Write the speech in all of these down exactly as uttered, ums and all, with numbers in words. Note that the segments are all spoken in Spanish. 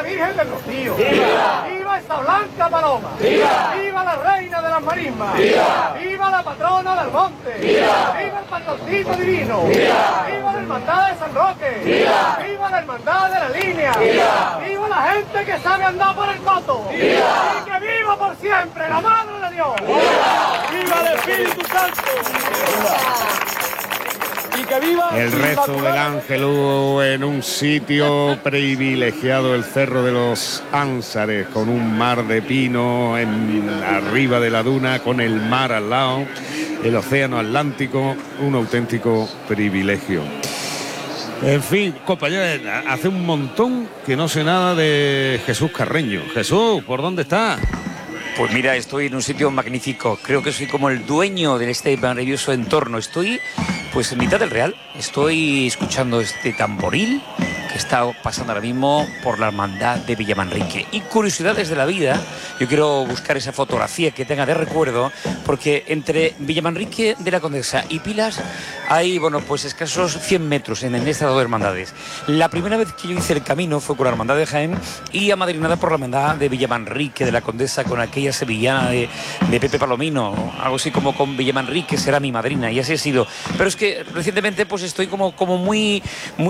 Virgen del Rocío! ¡Viva! ¡Viva esta blanca paloma! ¡Viva! ¡Viva la reina de las marismas! ¡Viva! ¡Viva la patrona del monte! ¡Viva! ¡Viva el patroncito divino! ¡Viva! ¡Viva la hermandad de San Roque! ¡Viva! ¡Viva la hermandad de la línea! ¡Viva! ¡Viva la gente que sabe andar por el coto! ¡Viva! ¡Y que viva por siempre la Madre de Dios! ¡Viva! ¡Viva el Espíritu Santo! ¡Viva! Y que viva el rezo del Ángelus en un sitio privilegiado, el Cerro de los Ánsares, con un mar de pino en, arriba de la duna, con el mar al lado, el océano Atlántico, un auténtico privilegio. En fin, compañeros, hace un montón que no sé nada de Jesús Carreño. Jesús, ¿por dónde está? Pues mira, estoy en un sitio magnífico. Creo que soy como el dueño de este maravilloso entorno. Estoy pues en mitad del Real. Estoy escuchando este tamboril que está pasando ahora mismo por la hermandad de Villamanrique. Y curiosidades de la vida, yo quiero buscar esa fotografía que tenga de recuerdo, porque entre Villamanrique de la Condesa y Pilas hay, bueno, pues escasos cien metros en, en estas dos hermandades. La primera vez que yo hice el camino fue con la hermandad de Jaén y amadrinada por la hermandad de Villamanrique de la Condesa, con aquella sevillana de, de Pepe Palomino, algo así como con Villamanrique será mi madrina, y así ha sido. Pero es que recientemente pues estoy como, como muy... muy...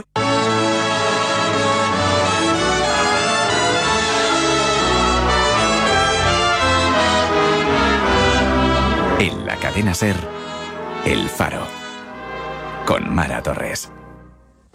En la cadena SER, El Faro, con Mara Torres.